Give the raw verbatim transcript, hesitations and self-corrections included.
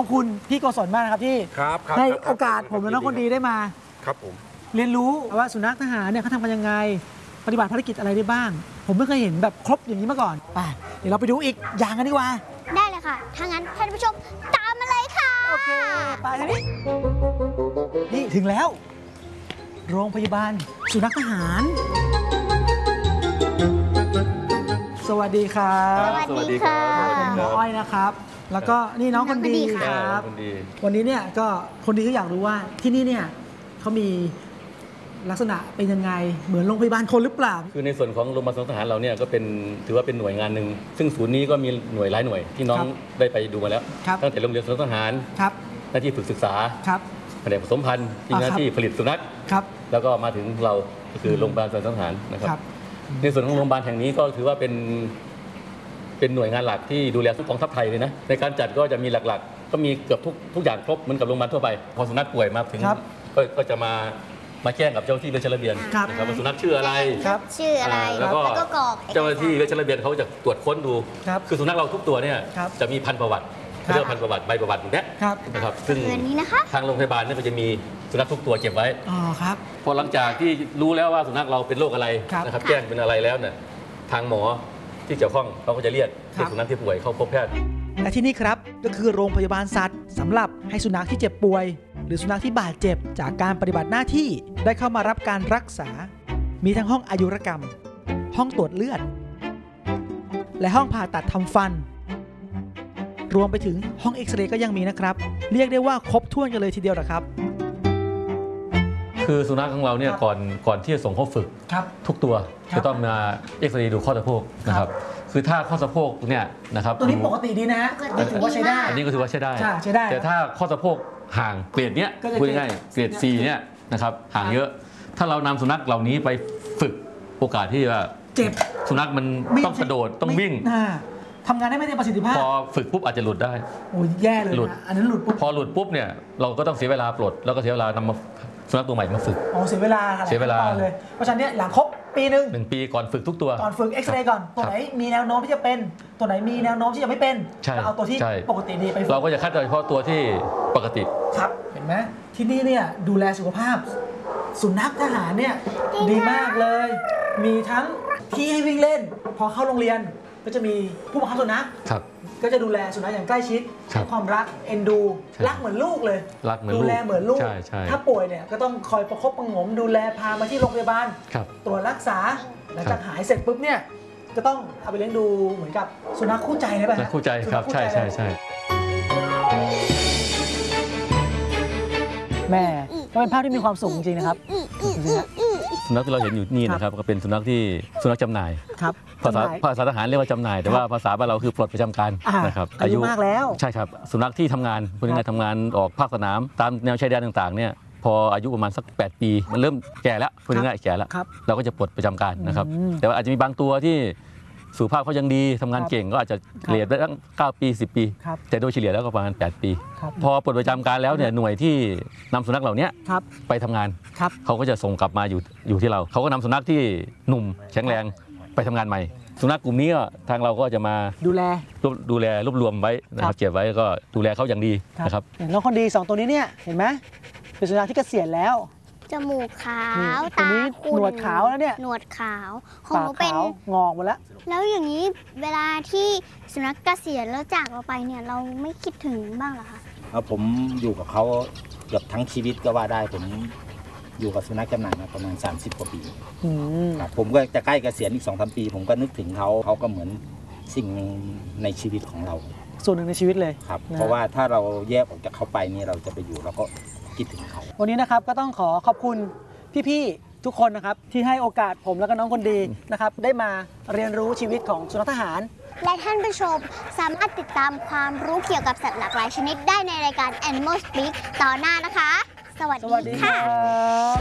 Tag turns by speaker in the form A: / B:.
A: อบคุณพี่โกศลมากนะครับที่ให้โอกาสผมและน้องคนดีได้มา
B: ครับผม
A: เรียนรู้ว่าสุนัขทหารเนี่ยเขาทำกันยังไงปฏิบัติภารกิจอะไรได้บ้างผมไม่เคยเห็นแบบครบอย่างนี้มาก่อนไปเดี๋ยวเราไปดูอีกอย่างกันดีกว่า
C: ได้เลยค่ะถ้างั้นท่านผู้ชมตามมาเลยค่ะ
A: โอเคไปทางนี้นี่ถึงแล้วโรงพยาบาลสุนัขทหารสวัสดีครับ
C: สวัสดีค่ะ
A: ผมหมออ้อยนะครับแล้วก็นี่น้องคนดีครับวันนี้เนี่ยก็คนดีก็อยากรู้ว่าที่นี่เนี่ยเขามีลักษณะเป็นยังไงเหมือนโรงพยาบาลคนหรือเปล่า
D: คือในส่วนของโรงพยาบาลทหารเราเนี่ยก็เป็นถือว่าเป็นหน่วยงานหนึ่งซึ่งศูนย์นี้ก็มีหน่วยหลายหน่วยที่น้องได้ไปดูมาแล้วตั้งแต่โรงเรียนทหารหน้าที่ฝึกศึกษาแผนกผสมพันธุ์ที่หน้าที่ผลิตสุนัขแล้วก็มาถึงเราก็คือโรงพยาบาลทหารนะครับในส่วนของโรงพยาบาลแห่งนี้ก็ถือว่าเป็นเป็นหน่วยงานหลักที่ดูแลกองทัพไทยเลยนะในการจัดก็จะมีหลักๆก็มีเกือบทุกทุกอย่างครบเหมือนกับโรงพยาบาลทั่วไปพอสุนัขป่วยมาถึงก็จะมามาแจ้งกับเจ้าหน้าที่เวชระเบียนนะครับว่าสุนัขชื่ออะไร
C: ชื่ออะไร
D: แล้วก็เจ้าหน้าที่เวชระเบียนเขาจะตรวจค้นดูคือสุนัขเราทุกตัวเนี่ยจะมีพันธุ์ประวัติเรียกพันธุ์ประวัติใบประวัติอย่างนี้นะครับซึ่งทางโรงพยาบาลเนี่ยก็จะมีสุนัขทุกตัวเก็บไว้พอหลังจากที่รู้แล้วว่าสุนัขเราเป็นโรคอะไรนะครับแจ้งเป็นอะไรแล้วเนี่ยทางหมอที่เกี่ยวข้องเขาก็จะเรียกสุนัขที่ป่วยเข้าพบแพทย์
A: และที่นี่ครับก็คือโรงพยาบาลสัตว์สำหรับให้สุนัขที่เจ็บป่วยหรือสุนัขที่บาดเจ็บจากการปฏิบัติหน้าที่ได้เข้ามารับการรักษามีทั้งห้องอายุรกรรมห้องตรวจเลือดและห้องผ่าตัดทำฟันรวมไปถึงห้องเอ็กซเรย์ก็ยังมีนะครับเรียกได้ว่าครบถ้วนกันเลยทีเดียวนะครับ
D: คือสุนัขของเราเนี่ยก่อนก่อนที่จะส่งเข้าฝึกทุกตัวจะต้องมาเอ็กซเรย์ดูข้อสะโพกนะครับคือถ้าข้อสะโพกเนี่ยนะครับ
A: ตัวนี้ปกติดีนะนี่ถือว่าใช้ได้
D: อันนี้ก็ถือว่าใช้ได้
A: ใช้ได้
D: แต่ถ้าข้อสะโพกห่างเกรดเนี้ยพูดง่ายๆเกรด ซี เนี่ยนะครับห่างเยอะถ้าเรานำสุนัขเหล่านี้ไปฝึกโอกาสที่ว่า
A: เจ็บ
D: สุนัขมันต้องกระโดดต้องวิ่ง
A: ทำงานได้ไม่ได้ประสิทธิภาพ
D: พอฝึกปุ๊บอาจจะหลุดได้
A: โอ้ยแย่เลยหลุด
D: อันนั้นหลุดปุ๊บพอหลุดปุ๊บเนี่ยเราก็ต้องเสียเวลาปลดแล้วก็เสียเวลานำมาสุนัขตัวใหม่มาฝึก
A: อ๋อเสียเวลา
D: เสียเวลา
A: เลยเพราะฉะนั้นเนี่ยหลังครบปีหนึ่ง
D: หนึ่งปีก่อนฝึกทุกตัว
A: ก่อนฝึกเอ็กซเรย์ก่อนตัวไหนมีแนวโน้มที่จะเป็นตัวไหนมีแนวโน้มที่จะไม่เป็นก็เอาตัวที่ปกติดีไป
D: เราก็จะคัดเฉพาะตัวที่ปกติ
A: ครับเห็นไหมที่นี่เนี่ยดูแลสุขภาพสุนัขทหารเนี่ยดีมากเลยมีทั้งที่ให้วิ่งเล่นพอเข้าโรงเรียนก็จะมีผู้บังคับสุนัขก็จะดูแลสุนัขอย่างใกล้ชิดให้ความรักเอ็นดูรักเหมือนลูกเลยดูแลเหมือนลูกถ้าป่วยเนี่ยก็ต้องคอยประคบประหงมดูแลพามาที่โรงพยาบาลตรวจรักษาหลังจากหายเสร็จปุ๊บเนี่ยก็ต้องเอาไปเลี้ยงดูเหมือนกับสุนัขคู่ใจนะแบบ
D: คู่ใจครับใช่ใช่ใช่
A: แม่ก็เป็นภาพที่มีความสุขจริงๆนะครับ
D: สุนัขที่เราเห็นอยู่นี่นะครับก็เป็นสุนัขที่สุนัขจำหน่าย
A: ครับ
D: ภาษาภาษาทหารเรียกว่าจำหน่ายแต่ว่าภาษาบ้านเราคือปลดประจำการนะครับ
A: อายุมากแล้ว
D: ใช่ครับสุนัขที่ทำงานพูดง่ายๆทำงานออกภาคสนามตามแนวชายแดนต่างๆเนี่ยพออายุประมาณสักแปดปีมันเริ่มแก่แล้วพูดง่ายๆแก่แล้วเราก็จะปลดประจำการนะครับแต่ว่าอาจจะมีบางตัวที่สุขภาพเขายังดีทำงานเก่งก็อาจจะเกรดได้ตั้งเก้าปีสิบปีแต่โดยเฉลี่ยแล้วก็ประมาณแปดปีพอปลดประจำการแล้วเนี่ยหน่วยที่นำสุนัขเหล่านี้ไปทำงานเขาก็จะส่งกลับมาอยู่อยู่ที่เราเขาก็นำสุนัขที่หนุ่มแข็งแรงไปทำงานใหม่สุนัขกลุ่มนี้ทางเราก็จะมา
A: ดูแล
D: ดูแลรวบรวมไว้นะครับเก็บไว้ก็ดูแลเขาอย่างดีนะครับ
A: น้องคนดีสองตัวนี้เนี่ยเห็นไหมเป็นสุนัขที่เกษียณแล้ว
C: จมูกขาว
A: ตาขุ่นหนวดขาวแล้วเนี่ย
C: หนวดขาวของหนูเป็น
A: งอกหมดแล้ว
C: แล้วอย่างนี้เวลาที่สุนัขเกษียณแล้วจากเราไปเนี่ยเราไม่คิดถึงบ้างเหรอคะ
E: ผมอยู่กับเขาเกือบทั้งชีวิตก็ว่าได้ผมอยู่กับสุนัขจำหน่ายมาประมาณสามสิบกว่าปีผมก็จะใกล้เกษียณอีกสองสามปีผมก็นึกถึงเขาเขาก็เหมือนสิ่งในชีวิตของเรา
A: ส่วนหนึ่งในชีวิตเลย
E: ครับเพราะว่าถ้าเราแยกออกจากเขาไปนี่เราจะไปอยู่เราก็คิดถึงเขา
A: วันนี้นะครับก็ต้องขอขอบคุณพี่ๆทุกคนนะครับที่ให้โอกาสผมและก็น้องคนดีนะครับได้มาเรียนรู้ชีวิตของสุนัขทหาร
C: และท่านผู้ชมสามารถติดตามความรู้เกี่ยวกับสัตว์หลากหลายชนิดได้ในรายการ Animal Speak ต่อหน้านะคะสวัสดีค่ะ